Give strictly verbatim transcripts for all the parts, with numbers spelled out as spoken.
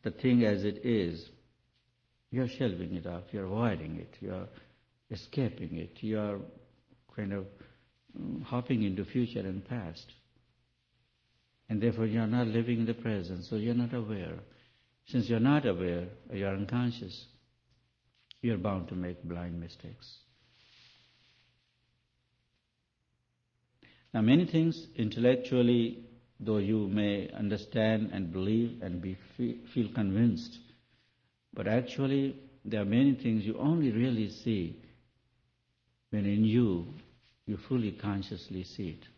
the thing as it is, you're shelving it off, you're avoiding it, you're escaping it, you're kind of um, hopping into future and past. And therefore you're not living in the present, so you're not aware. Since you're not aware, you're unconscious, you're bound to make blind mistakes. Now many things intellectually, though you may understand and believe and be feel convinced, but actually there are many things you only really see when in you, you fully consciously see it.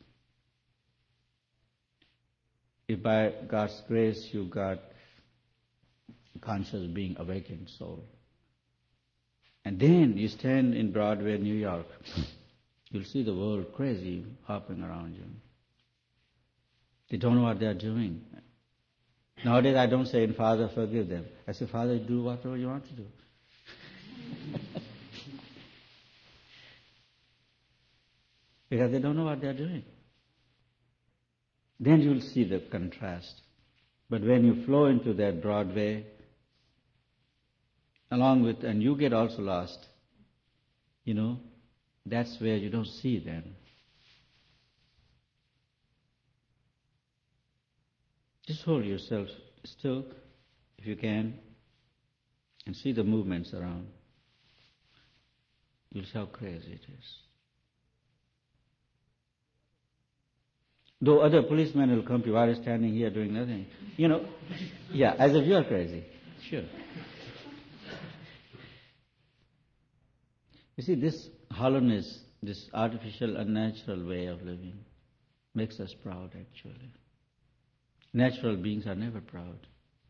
If by God's grace you got conscious being awakened soul, and then you stand in Broadway, New York, you'll see the world crazy hopping around you. They don't know what they're doing. Nowadays I don't say, Father, forgive them. I say, Father, do whatever you want to do. Because they don't know what they're doing. Then you'll see the contrast. But when you flow into that Broadway, along with, and you get also lost, you know, that's where you don't see them. Just hold yourself still, if you can, and see the movements around. You'll see how crazy it is. Though other policemen will come to you while you're standing here doing nothing. You know, yeah, as if you're crazy. Sure. You see, this hollowness, this artificial, unnatural way of living makes us proud, actually. Natural beings are never proud.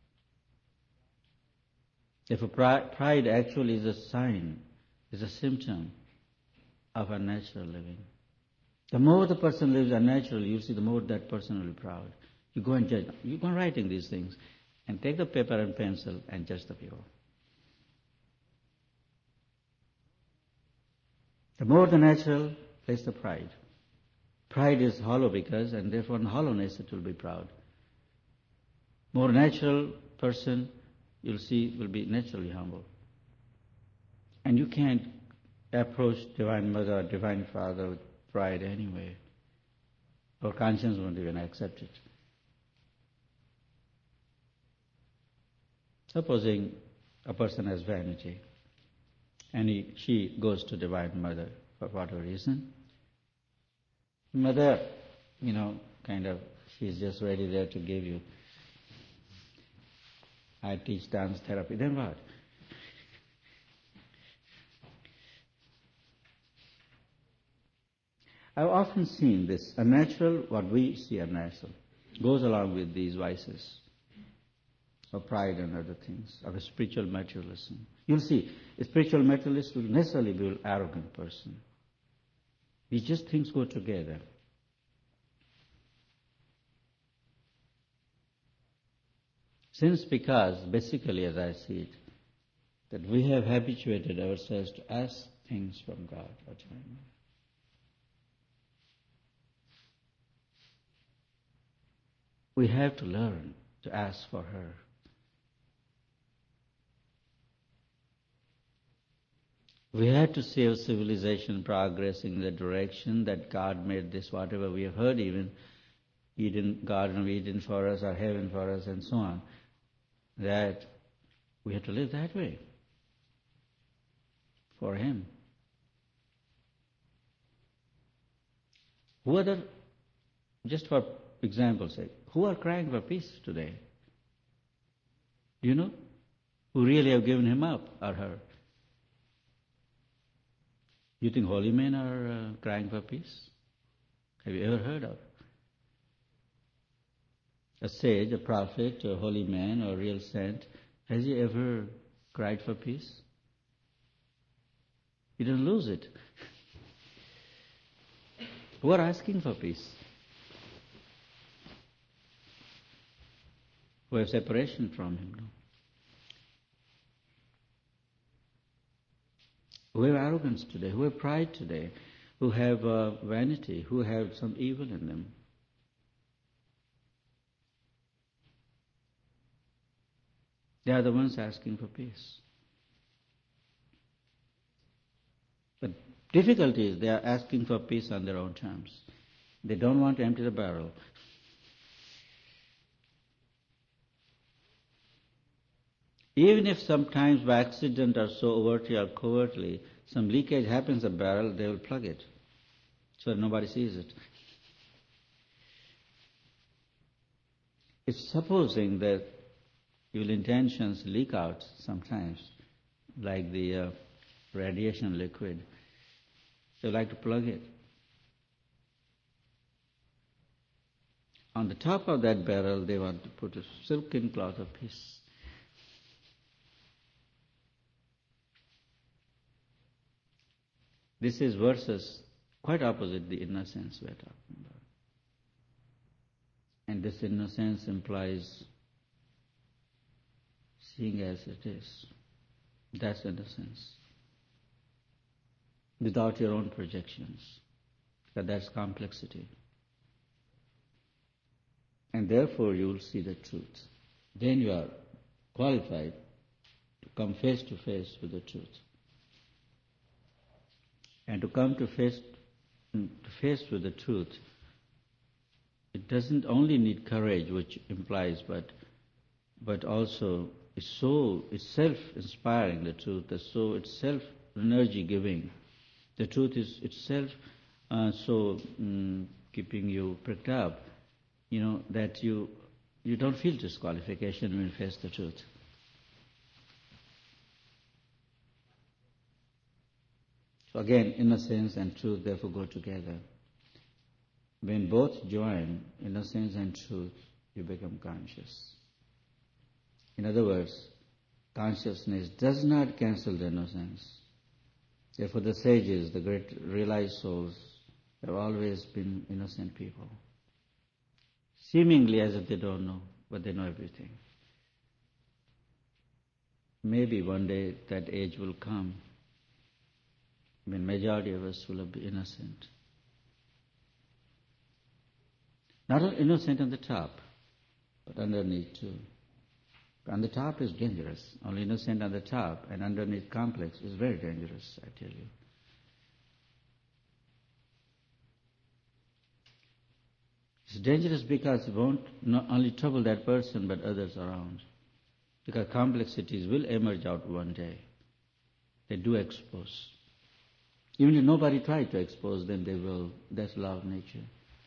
Therefore, pride actually is a sign, is a symptom of unnatural living. The more the person lives unnaturally, you see, the more that person will be proud. You go and judge. You go on writing these things, and take the paper and pencil and judge the people. The more the natural, less the pride. Pride is hollow because, and therefore in hollowness it will be proud. More natural person, you'll see, will be naturally humble. And you can't approach Divine Mother or Divine Father with pride anyway. Our conscience won't even accept it. Supposing a person has vanity, and he, she goes to Divine Mother for whatever reason. Mother, you know, kind of, she's just ready there to give you. I teach dance therapy. Then what? I've often seen this. Unnatural, what we see unnatural, goes along with these vices of pride and other things, of a spiritual materialism. You'll see, a spiritual materialist will necessarily be an arrogant person. These just things go together. Since because, basically as I see it, that we have habituated ourselves to ask things from God or Divine Mother. We have to learn to ask for her. We have to see our civilization progressing in the direction that God made this, whatever we have heard, even Eden, Garden of Eden for us, or heaven for us, and so on, that we have to live that way for Him. Who are the, just for example's sake, who are crying for peace today? Do you know? Who really have given Him up or her? You think holy men are uh, crying for peace? Have you ever heard of a sage, a prophet, a holy man, or a real saint? Has he ever cried for peace? He doesn't lose it. Who are asking for peace? Who have separation from Him? No. Who have arrogance today, who have pride today, who have uh, vanity, who have some evil in them. They are the ones asking for peace. But difficulty is they are asking for peace on their own terms. They don't want to empty the barrel. Even if sometimes by accident or so overtly or covertly some leakage happens in the barrel, they will plug it so that nobody sees it. If supposing that your intentions leak out sometimes, like the uh, radiation liquid, they like to plug it. On the top of that barrel, they want to put a silken cloth of peace. This is versus quite opposite the innocence we're talking about. And this innocence implies seeing as it is. That's innocence. Without your own projections. Because that's complexity. And therefore you will see the truth. Then you are qualified to come face to face with the truth. And to come to face, to face with the truth, it doesn't only need courage, which implies, but but also it's so it's self-inspiring. The truth, it's so it's self-energy-giving. The truth is itself uh, so um, keeping you pricked up, you know, that you you don't feel disqualification when you face the truth. So again, innocence and truth therefore go together. When both join, innocence and truth, you become conscious. In other words, consciousness does not cancel the innocence. Therefore the sages, the great realized souls, have always been innocent people. Seemingly as if they don't know, but they know everything. Maybe one day that age will come when majority of us will be innocent. Not only innocent on the top, but underneath too. On the top is dangerous. Only innocent on the top and underneath complex is very dangerous, I tell you. It's dangerous because it won't not only trouble that person but others around. Because complexities will emerge out one day. They do expose. Even if nobody tried to expose them, they will. That's law of nature.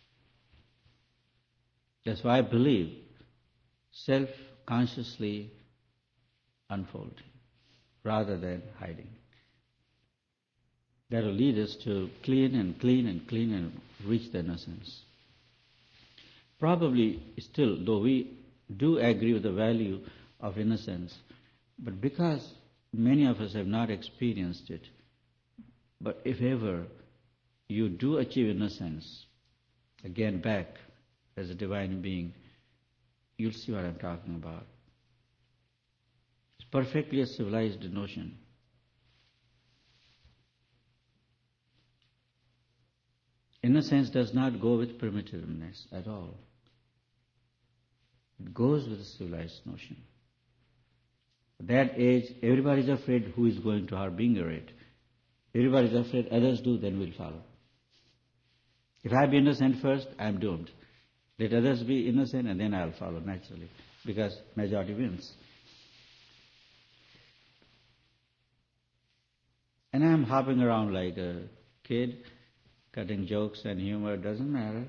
That's why I believe self-consciously unfolding rather than hiding. That will lead us to clean and clean and clean and reach the innocence. Probably still, though we do agree with the value of innocence, but because many of us have not experienced it, but if ever you do achieve innocence, again back as a divine being, you'll see what I'm talking about. It's perfectly a civilized notion. Innocence does not go with primitiveness at all. It goes with a civilized notion. At that age, everybody is afraid who is going to harbinger it. Everybody is afraid others do, then we'll follow. If I be innocent first, I'm doomed. Let others be innocent and then I'll follow naturally, because majority wins. And I'm hopping around like a kid, cutting jokes and humor, doesn't matter.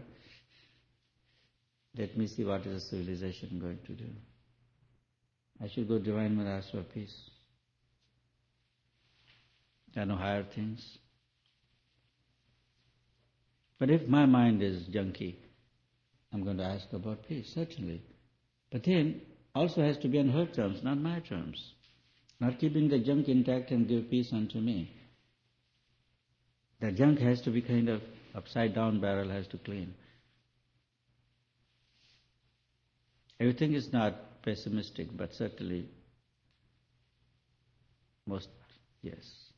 Let me see what is the civilization going to do. I should go divine mother ask for peace. I know higher things. But if my mind is junky, I'm going to ask about peace, certainly. But then, also has to be on her terms, not my terms. Not keeping the junk intact and give peace unto me. The junk has to be kind of upside down barrel, has to clean. Everything is not pessimistic, but certainly most, yes.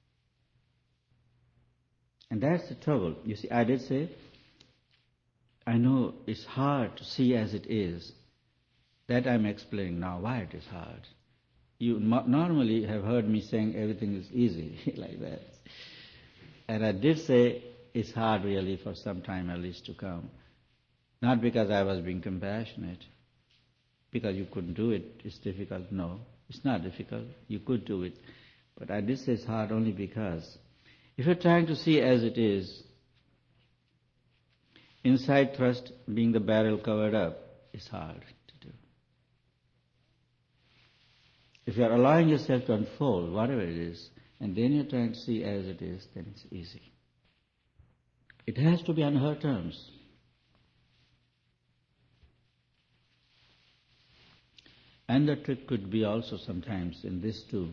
And that's the trouble. You see, I did say, I know it's hard to see as it is. That I'm explaining now why it is hard. You mo- normally have heard me saying everything is easy, like that. And I did say it's hard really for some time at least to come. Not because I was being compassionate, because you couldn't do it, it's difficult. No, it's not difficult. You could do it. But I did say it's hard only because if you're trying to see as it is, inside thrust being the barrel covered up, it's hard to do. If you're allowing yourself to unfold, whatever it is, and then you're trying to see as it is, then it's easy. It has to be on her terms. And the trick could be also sometimes in this too.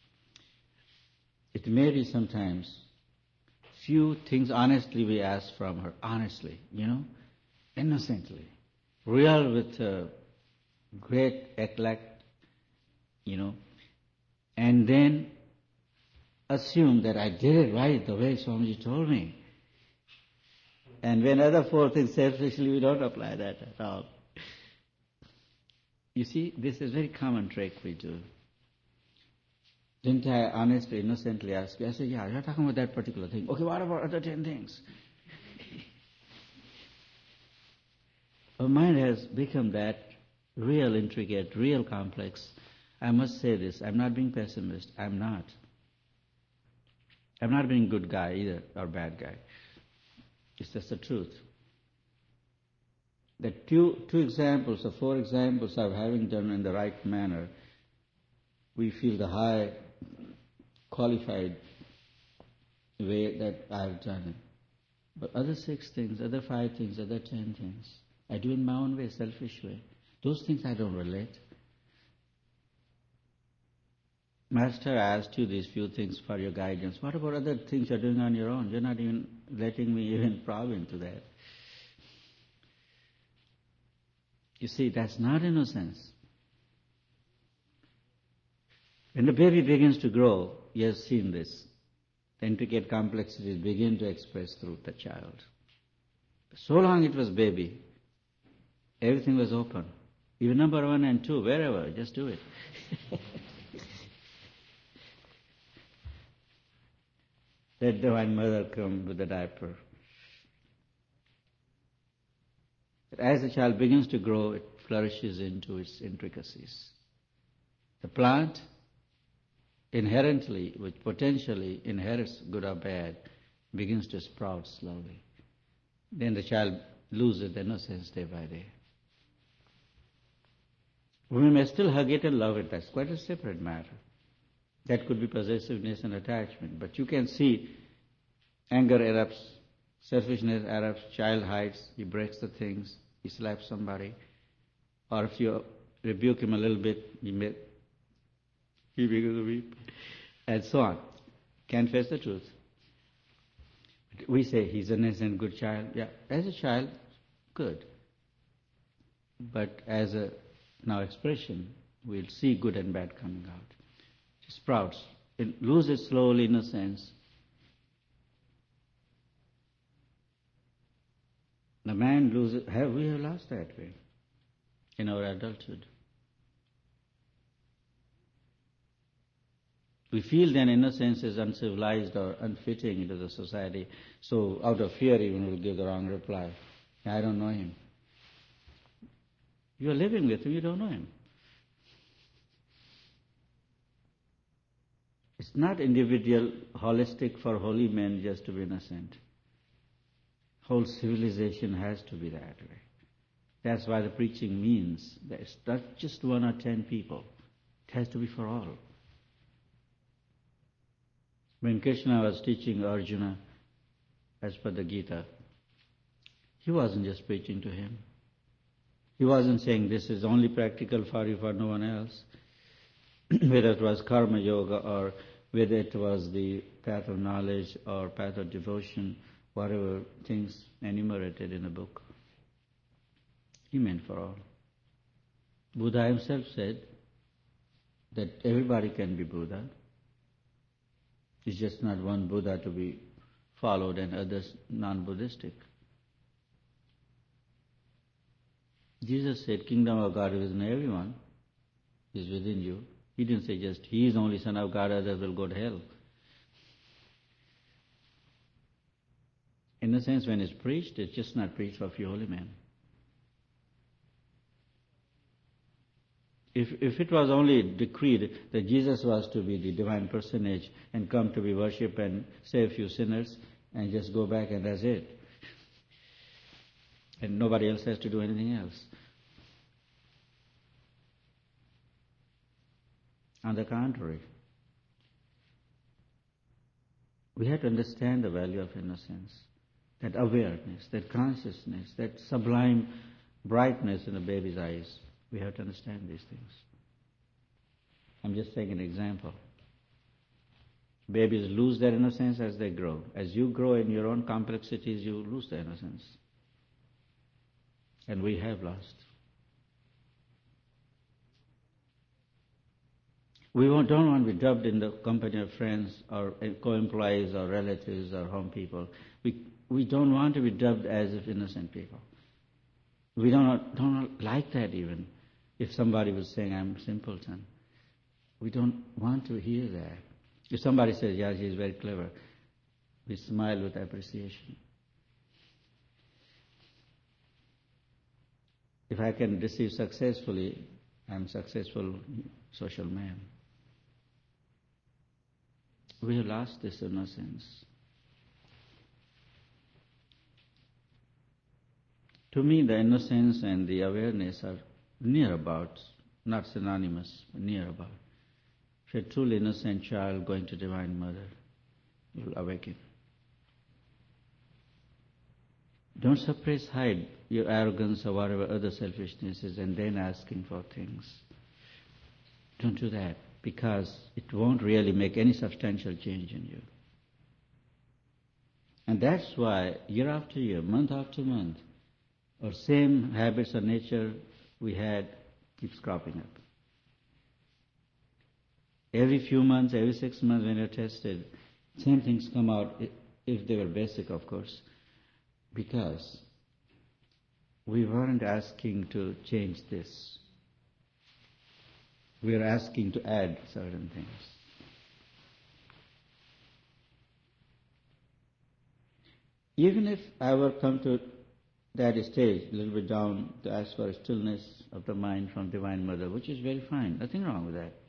It may be sometimes few things honestly we ask from her, honestly, you know, innocently, real with uh, great intellect, you know, and then assume that I did it right the way Swamiji told me. And when other four things selfishly, we don't apply that at all. You see, this is a very common trick we do. Didn't I honestly, innocently ask you? I said, yeah, you're talking about that particular thing. Okay, what about other ten things? Our mind has become that real intricate, real complex. I must say this, I'm not being pessimist. I'm not. I'm not being good guy either, or bad guy. It's just the truth. The two, two examples, or four examples of having done in the right manner, we feel the high qualified way that I've done it. But other six things, other five things, other ten things, I do in my own way, selfish way. Those things I don't relate. Master asked you these few things for your guidance. What about other things you're doing on your own? You're not even letting me even probe into that. You see, that's not innocence. When the baby begins to grow, you have seen this. The intricate complexities begin to express through the child. So long it was baby, everything was open. Even number one and two, wherever, just do it. Let the one mother come with the diaper. But as the child begins to grow, it flourishes into its intricacies. The plant inherently, which potentially inherits good or bad, begins to sprout slowly. Then the child loses the innocence day by day. We may still hug it and love it, that's quite a separate matter. That could be possessiveness and attachment. But you can see anger erupts, selfishness erupts, child hides, he breaks the things, he slaps somebody. Or if you rebuke him a little bit, he may, he begins to weep. And so on. Can't face the truth. We say he's an innocent, good child. Yeah, as a child, good. But as a now expression, we'll see good and bad coming out. It sprouts. It loses slowly innocence. The man loses, have, we have lost that way in our adulthood. We feel then innocence is uncivilized or unfitting into the society, so out of fear even we'll give the wrong reply. I don't know him. You're living with him, you don't know him. It's not individual, holistic for holy men just to be innocent. Whole civilization has to be that way. That's why the preaching means that it's not just one or ten people. It has to be for all. When Krishna was teaching Arjuna as per the Gita, he wasn't just preaching to him. He wasn't saying this is only practical for you, for no one else. Whether it was karma yoga or whether it was the path of knowledge or path of devotion, whatever things enumerated in the book. He meant for all. Buddha himself said that everybody can be Buddha. It's just not one Buddha to be followed and others non-Buddhistic. Jesus said, kingdom of God is in everyone, is within you. He didn't say just, he is the only Son of God, others will go to hell. In a sense, when it's preached, it's just not preached for a few holy men. If if it was only decreed that Jesus was to be the divine personage and come to be worshipped and save a few sinners and just go back and that's it, and nobody else has to do anything else. On the contrary, we have to understand the value of innocence, that awareness, that consciousness, that sublime brightness in a baby's eyes. We have to understand these things. I'm just taking an example. Babies lose their innocence as they grow. As you grow in your own complexities, you lose the innocence. And we have lost. We don't want to be dubbed in the company of friends or co-employees or relatives or home people. We, we don't want to be dubbed as if innocent people. We don't, don't like that even. If somebody was saying, I'm simpleton, we don't want to hear that. If somebody says, yeah, she's very clever, we smile with appreciation. If I can receive successfully, I'm a successful social man. We have lost this innocence. To me, the innocence and the awareness are near about, not synonymous, but near about. If you're a truly innocent child going to Divine Mother, you'll awaken. Don't suppress, hide your arrogance or whatever other selfishness is and then asking for things. Don't do that, because it won't really make any substantial change in you. And that's why year after year, month after month, our same habits or nature we had keeps cropping up. Every few months, every six months when you're tested, same things come out, if they were basic, of course, because we weren't asking to change this. We are asking to add certain things. Even if I were come to that stage, a little bit down, to ask for a stillness of the mind from Divine Mother, which is very fine, nothing wrong with that.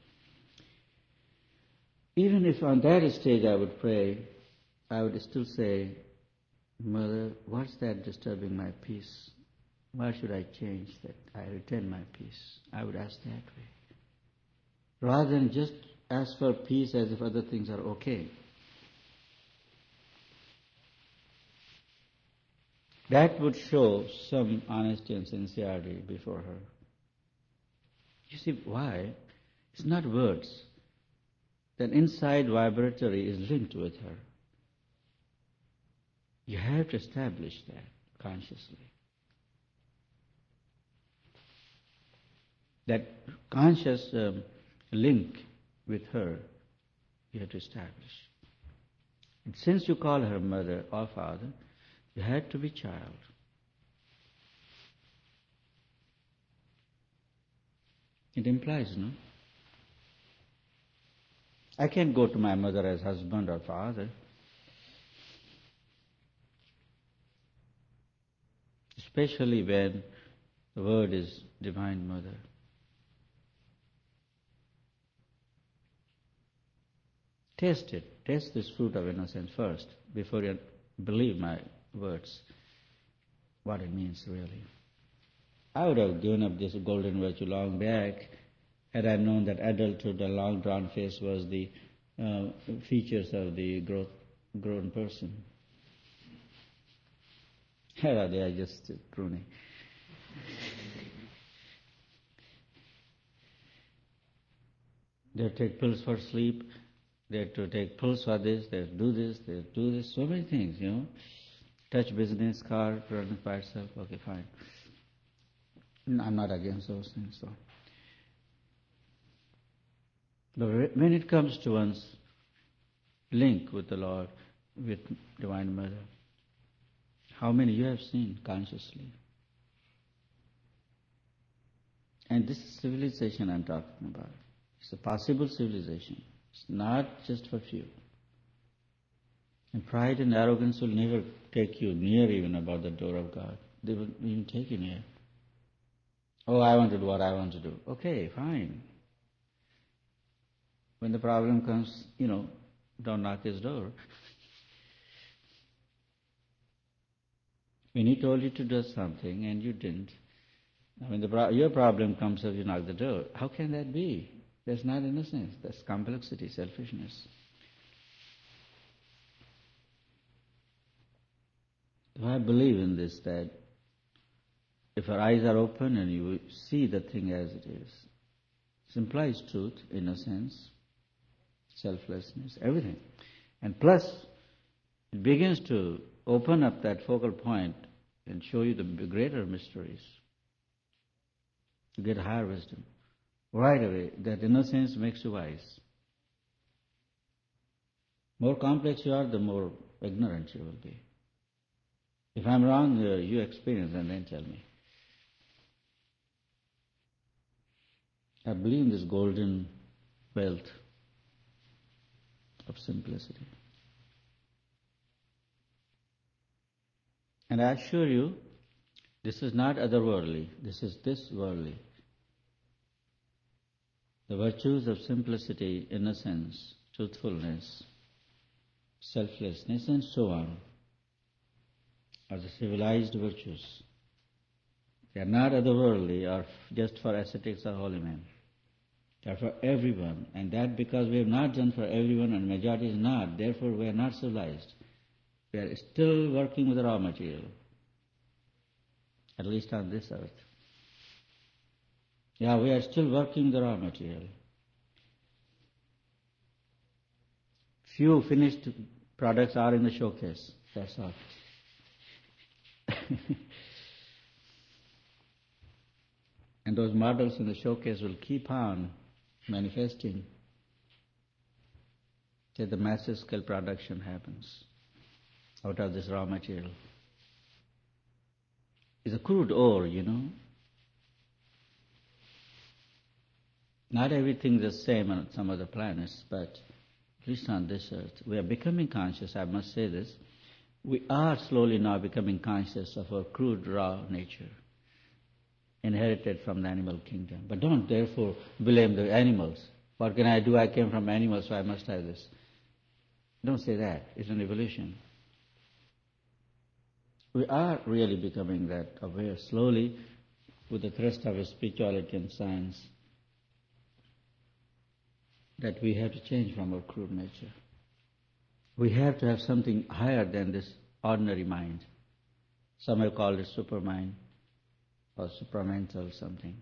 Even if on that stage I would pray, I would still say, Mother, what's that disturbing my peace? Why should I change that? I retain my peace. I would ask that way. Rather than just ask for peace as if other things are okay. That would show some honesty and sincerity before her. You see, why? It's not words. That inside vibratory is linked with her. You have to establish that consciously. That conscious um, link with her, you have to establish. And since you call her mother or father, you have to be child. It implies, no? I can't go to my mother as husband or father. Especially when the word is Divine Mother. Taste it. Taste this fruit of innocence first before you believe my words, what it means really. I would have given up this golden virtue long back had I known that adulthood, the long drawn face, was the uh, features of the growth, grown person. Here they are just pruning. They take pills for sleep, they have to take pills for this, they have to do this, they have to do this, so many things, you know. Touch business, car, run by itself, okay, fine. I'm not against those things, though. But when it comes to one's link with the Lord, with Divine Mother, how many you have seen consciously? And this is civilization I'm talking about. It's a possible civilization. It's not just for few. And pride and arrogance will never take you near even about the door of God. They will even take you near. Oh, I want to do what I want to do. Okay, fine. When the problem comes, you know, don't knock his door. When he told you to do something and you didn't, when the pro- your problem comes up, you knock the door. How can that be? That's not innocence. That's complexity, selfishness. So I believe in this, that if our eyes are open and you see the thing as it is, it implies truth, innocence, selflessness, everything. And plus, it begins to open up that focal point and show you the greater mysteries. You get higher wisdom. Right away, that innocence makes you wise. More complex you are, the more ignorant you will be. If I'm wrong, uh, you experience and then tell me. I believe in this golden wealth of simplicity. And I assure you, this is not otherworldly, this is this worldly. The virtues of simplicity, innocence, truthfulness, selflessness, and so on are the civilized virtues. They are not otherworldly or just for ascetics or holy men. They are for everyone. And that because we have not done for everyone and majority is not, therefore we are not civilized. We are still working with the raw material, at least on this earth. Yeah, we are still working with the raw material. Few finished products are in the showcase, that's all. And those models in the showcase will keep on manifesting till the massive scale production happens out of this raw material. It's a crude ore, you know. Not everything is the same on some other planets, but at least on this earth, we are becoming conscious, I must say this. We are slowly now becoming conscious of our crude, raw nature, inherited from the animal kingdom. But don't therefore blame the animals. What can I do? I came from animals, so I must have this. Don't say that. It's an evolution. We are really becoming that aware slowly with the thrust of spirituality and science that we have to change from our crude nature. We have to have something higher than this ordinary mind. Some have called it supermind or supramental something.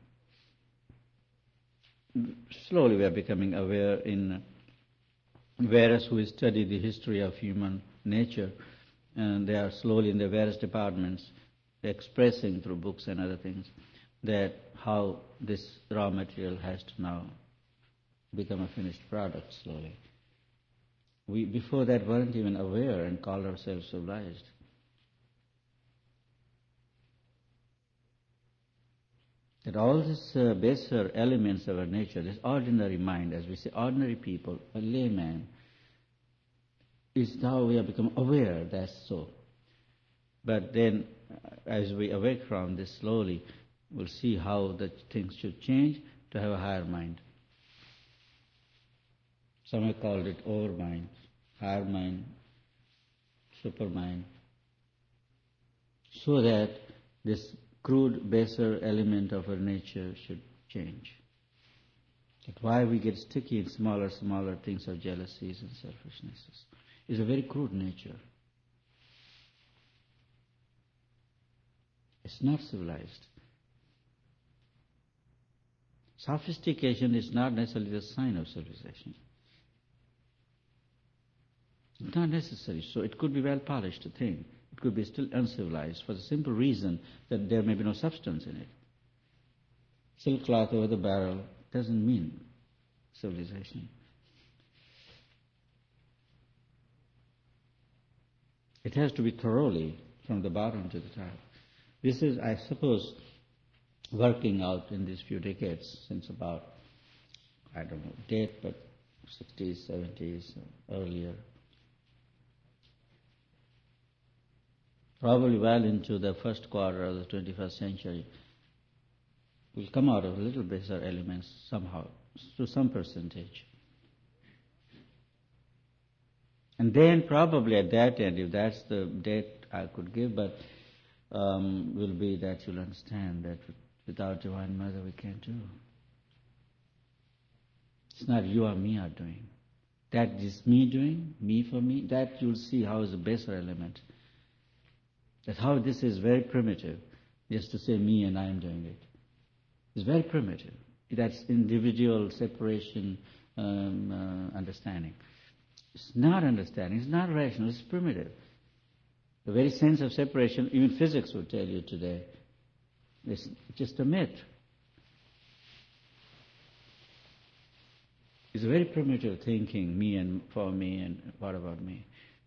Slowly we are becoming aware in various who study the history of human nature, and they are slowly in the various departments expressing through books and other things that how this raw material has to now become a finished product slowly. We before that weren't even aware and called ourselves civilized. That all these uh, baser elements of our nature, this ordinary mind, as we say, ordinary people, a layman, is how we have become aware that's so. But then, as we awake from this slowly, we'll see how the things should change to have a higher mind. Some have called it overmind, higher mind, supermind, so that this crude, baser element of our nature should change. That's why we get sticky in smaller, smaller things of jealousies and selfishnesses. It's a very crude nature. It's not civilized. Sophistication is not necessarily the sign of civilization. It's not necessary. So it could be well polished a thing. It could be still uncivilized for the simple reason that there may be no substance in it. Silk cloth over the barrel doesn't mean civilization. It has to be thoroughly from the bottom to the top. This is, I suppose, working out in these few decades since about I don't know date, but sixties, seventies, earlier. Probably well into the first quarter of the twenty-first century, will come out of little baser elements somehow, to some percentage. And then probably at that end, if that's the date I could give, but um, will be that you'll understand that without Divine Mother we can't do. It's not you or me are doing. That is me doing, me for me, that you'll see how is a baser element. That's how this is very primitive, just to say me and I am doing it. It's very primitive. That's individual separation um, uh, understanding. It's not understanding, it's not rational, it's primitive. The very sense of separation, even physics would tell you today, it's just a myth. It's a very primitive thinking, me and for me and what about me.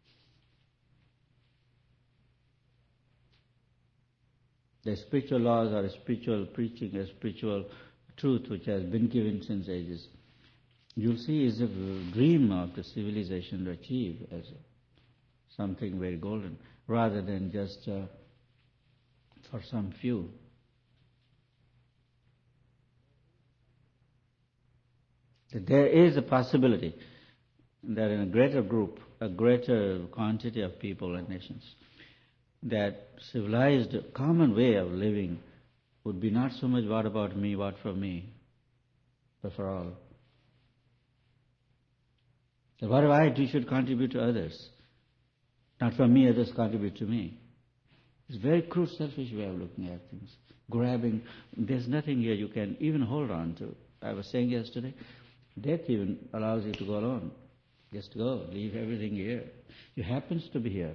The spiritual laws or spiritual preaching, a spiritual truth which has been given since ages, you'll see is a dream of the civilization to achieve as something very golden, rather than just uh, for some few. That there is a possibility that in a greater group, a greater quantity of people and nations, that civilized common way of living would be not so much what about me, what for me, but for all. That whatever I do should contribute to others. Not for me, others contribute to me. It's a very crude, selfish way of looking at things. Grabbing, there's nothing here you can even hold on to. I was saying yesterday, death even allows you to go alone. Just go, leave everything here. You happens to be here.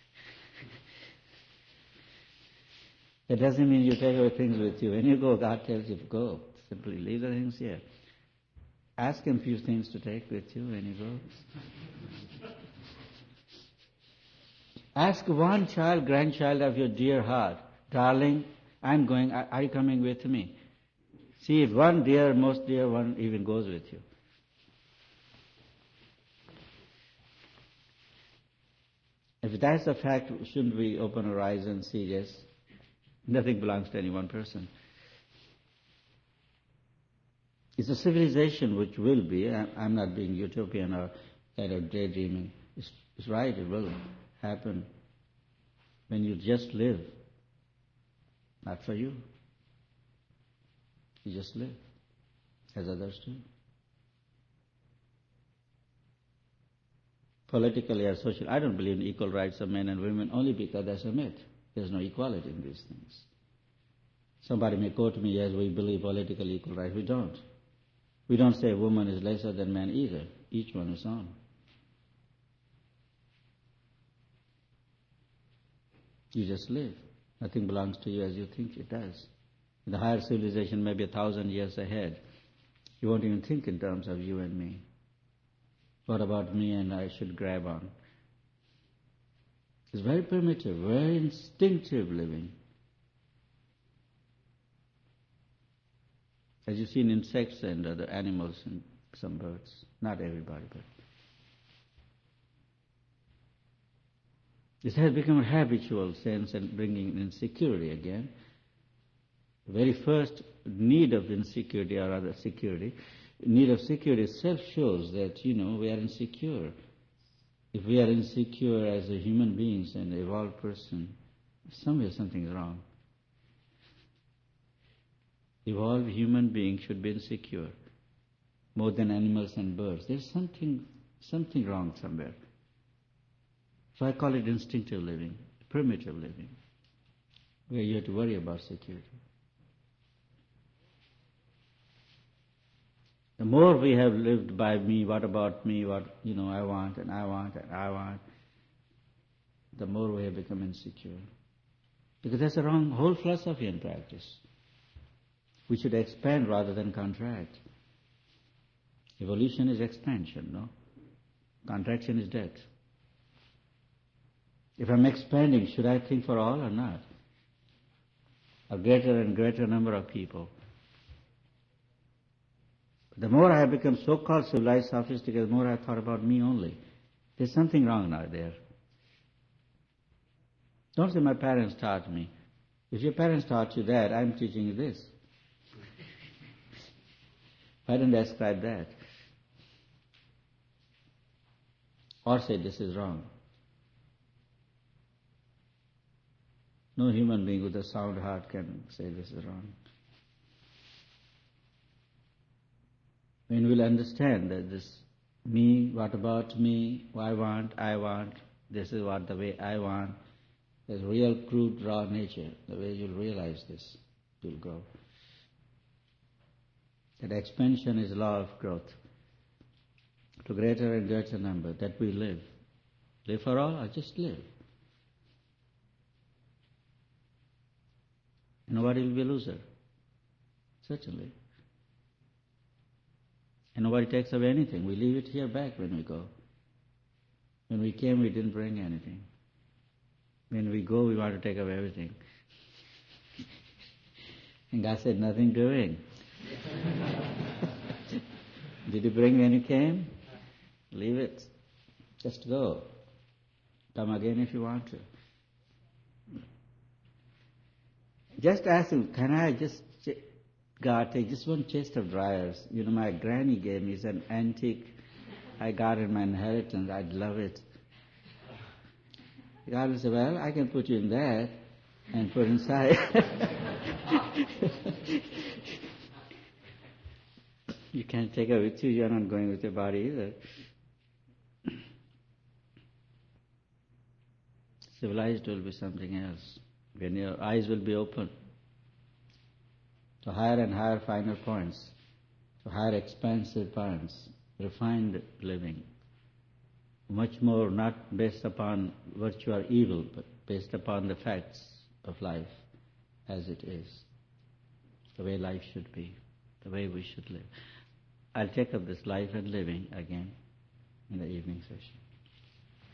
That doesn't mean you take away things with you. When you go, God tells you to go. Simply leave the things here. Ask Him few things to take with you when you go. Ask one child, grandchild of your dear heart, darling, I'm going, are you coming with me? See if one dear, most dear one even goes with you. If that's the fact, shouldn't we open our eyes and see, yes, nothing belongs to any one person. It's a civilization which will be, I'm not being utopian or kind of daydreaming, it's, it's right, it will happen when you just live, not for you. You just live, as others do. Politically or socially, I don't believe in equal rights of men and women only because that's a myth. There's no equality in these things. Somebody may quote me, yes, we believe political equal rights. We don't. We don't say woman is lesser than man either. Each one is on. You just live. Nothing belongs to you as you think it does. The higher civilization may be a thousand years ahead. You won't even think in terms of you and me. What about me and I should grab on? It's very primitive, very instinctive living. As you see in insects and other animals and some birds. Not everybody, but this has become a habitual sense and bringing insecurity again. The very first need of insecurity, or rather security, need of security itself shows that, you know, we are insecure. If we are insecure as a human beings and evolved person, somewhere something is wrong. Evolved human beings should be insecure, more than animals and birds. There's something, something wrong somewhere. So I call it instinctive living, primitive living, where you have to worry about security. The more we have lived by me, what about me, what, you know, I want and I want and I want, the more we have become insecure. Because that's the wrong whole philosophy and practice. We should expand rather than contract. Evolution is expansion, no? Contraction is death. If I'm expanding, should I think for all or not? A greater and greater number of people. The more I have become so-called civilized, sophisticated, the more I thought about me only. There's something wrong now there. Don't say my parents taught me. If your parents taught you that, I'm teaching you this. Why don't I ascribe that? Or say this is wrong. No human being with a sound heart can say this is wrong. When we'll understand that this me, what about me, I want, I want, this is what the way I want, there's real crude raw nature, the way you'll realize this, you'll go. That expansion is law of growth. To greater and greater number, that we live. Live for all or just live? And nobody will be a loser. Certainly. And nobody takes away anything. We leave it here back when we go. When we came, we didn't bring anything. When we go, we want to take away everything. And God said, nothing doing. Did you bring when you came? Leave it. Just go. Come again if you want to. Just ask him, can I just, God, take just one chest of dryers. You know, my granny gave me, it's an antique. I got in my inheritance. I'd love it. God will say, well, I can put you in that and put inside. You can't take it with you. You're not going with your body either. Civilized will be something else. When your eyes will be open to higher and higher finer points, to higher expansive points, refined living, much more not based upon virtue or evil, but based upon the facts of life as it is, the way life should be, the way we should live. I'll take up this life and living again in the evening session.